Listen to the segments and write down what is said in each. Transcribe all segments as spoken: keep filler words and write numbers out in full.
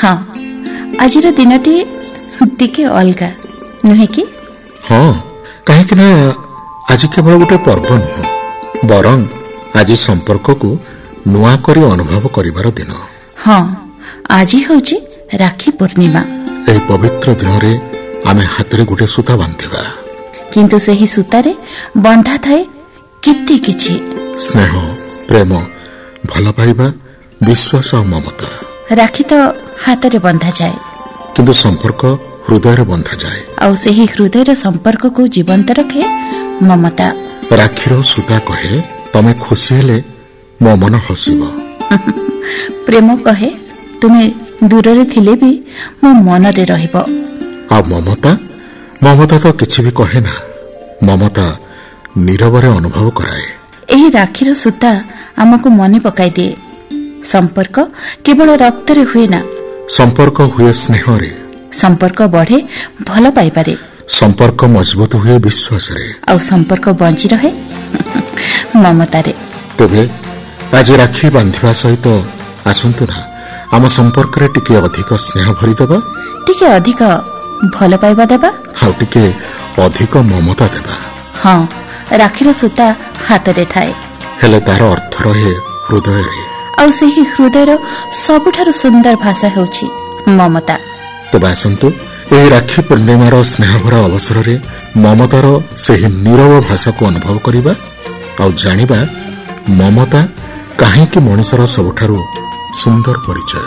हाँ आजिर दिनटी टिके अलगा नुहे कि हाँ कहीं ना आज केवल गोटे पर्व नुह बरं आज संपर्क को नुआ करी अनुभव करिवार दिन। हाँ आज होची राखी पूर्णिमा। एही पवित्र दिन रे आमे हाथ रे गोटे सूता बांधिबा किंतु सेही सूतारे बंधा थाए केते किछि स्नेह प्रेम भल पाइबा विश्वास और ममता। राखी तो हाथ रे बंधा जाए किंतु संपर्क हृदय रे बंधा जाए और सेही हृदय संपर्क को जीवंत रखे ममता। राखीर सूता कहे तमे खुशी हेले मो मन हसिबो प्रेम कहे तुमे दूर रे थिले भी मो मन रे रहिबो। आ ममता ममता तो किछि भी कहे ना ममता नीरव रे अनुभव कराए। एही राखीर सूता हमको मने पकाई दिए संपर्क केवल रक्त रे हुए ना संपर्क हुए स्नेह रे संपर्क बढ़े भल पाई पारे संपर्क मजबूत हुए विश्वास रे और संपर्क बंची रहे ममता रे। तेबे आज राखी बांधिबा सहित आसंतु ना आम संपर्क रे टिके अधिक स्नेह भरी देबा टिके अधिक भल पाइबा देबा हाउ टिके अधिक ममता देबा। हाँ राखीर सूता हाथ रे थाए हेले तार अर्थ रहे हृदय रे और सेही हृदयर सबुठारु सुंदर भाषा होछि ममता। तेबे आसंतु एही राखी पूर्णिमार स्नेहभरा अवसर रे ममतार सेही नीरव भाषा को अनुभव करिबा और जानिबा ममता काहेकि मनुष्यर सबुठारु सुंदर परिचय।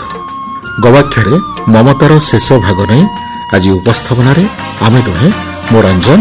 गवाक्षरे ममतार शेष भाग नहीं आज उपस्थापन आमे दुहे मोरंजन